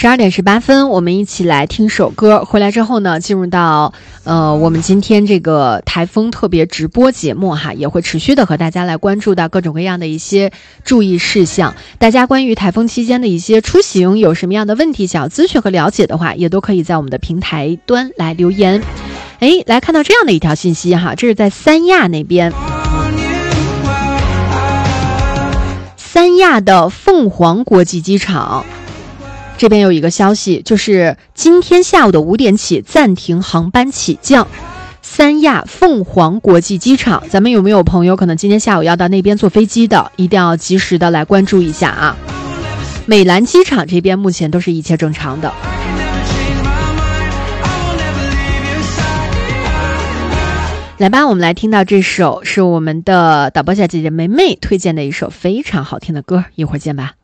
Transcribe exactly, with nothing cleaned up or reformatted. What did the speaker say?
十二点十八分，我们一起来听首歌。回来之后呢，进入到呃我们今天这个台风特别直播节目哈，也会持续的和大家来关注到各种各样的一些注意事项。大家关于台风期间的一些出行有什么样的问题想要咨询和了解的话，也都可以在我们的平台端来留言。哎，来看到这样的一条信息哈，这是在三亚那边。三亚的凤凰国际机场这边有一个消息，就是今天下午的五点起暂停航班起降。三亚凤凰国际机场，咱们有没有朋友可能今天下午要到那边坐飞机的，一定要及时的来关注一下啊。美兰机场这边目前都是一切正常的。来吧，我们来听到这首是我们的导播小姐姐梅梅推荐的一首非常好听的歌，一会儿见吧。